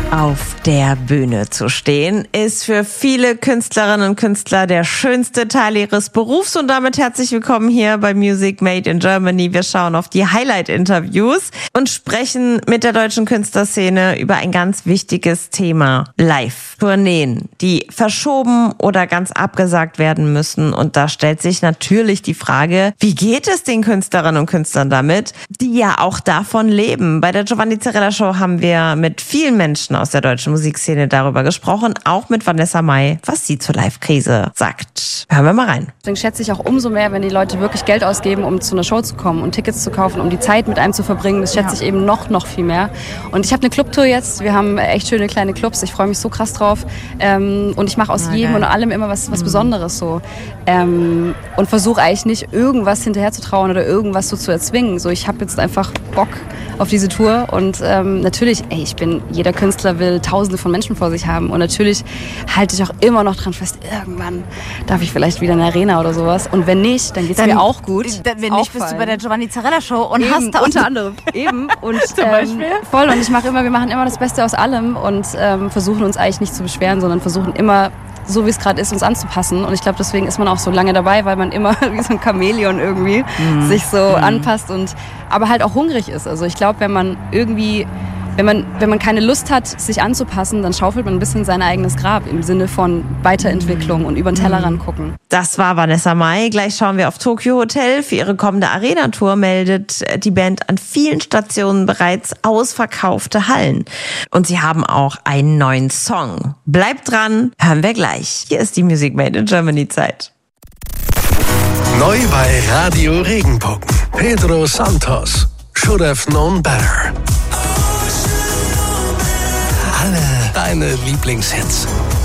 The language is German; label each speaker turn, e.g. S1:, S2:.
S1: Auf der Bühne zu stehen, ist für viele Künstlerinnen und Künstler der schönste Teil ihres Berufs. Und damit herzlich willkommen hier bei Music Made in Germany. Wir schauen auf die Highlight-Interviews und sprechen mit der deutschen Künstlerszene über ein ganz wichtiges Thema. Live-Tourneen, die verschoben oder ganz abgesagt werden müssen. Und da stellt sich natürlich die Frage, wie geht es den Künstlerinnen und Künstlern damit, die ja auch davon leben? Bei der Giovanni Zarella Show haben wir mit vielen Menschen aus der deutschen Musikszene darüber gesprochen, auch mit Vanessa Mai, was sie zur Live-Krise sagt. Hören wir mal rein.
S2: Deswegen schätze ich auch umso mehr, wenn die Leute wirklich Geld ausgeben, um zu einer Show zu kommen und Tickets zu kaufen, um die Zeit mit einem zu verbringen. Das schätze ich eben noch viel mehr. Und ich habe eine Clubtour jetzt. Wir haben echt schöne kleine Clubs. Ich freue mich so krass drauf. Und ich mache aus jedem und allem immer was Besonderes so. Und versuche eigentlich nicht irgendwas hinterher zu trauen oder irgendwas so zu erzwingen. So, ich habe jetzt einfach Bock auf diese Tour und natürlich, jeder Künstler will Tausende von Menschen vor sich haben und natürlich halte ich auch immer noch dran fest, irgendwann darf ich vielleicht wieder in eine Arena oder sowas und wenn nicht, dann geht's mir auch gut.
S3: Wenn nicht, bist du bei der Giovanni Zarella Show und
S2: eben,
S3: hast da
S2: unter anderem eben und voll und wir machen immer das Beste aus allem und versuchen uns eigentlich nicht zu beschweren, sondern versuchen immer so wie es gerade ist, uns anzupassen. Und ich glaube, deswegen ist man auch so lange dabei, weil man immer wie so ein Chamäleon irgendwie sich so anpasst und aber halt auch hungrig ist. Also ich glaube, wenn man keine Lust hat, sich anzupassen, dann schaufelt man ein bisschen sein eigenes Grab im Sinne von Weiterentwicklung und über den Tellerrand gucken.
S1: Das war Vanessa Mai. Gleich schauen wir auf Tokyo Hotel. Für ihre kommende Arena-Tour meldet die Band an vielen Stationen bereits ausverkaufte Hallen. Und sie haben auch einen neuen Song. Bleibt dran, hören wir gleich. Hier ist die Music Made in Germany Zeit.
S4: Neu bei Radio Regenbogen. Pedro Santos. Should have known better. Alle deine Lieblingshits.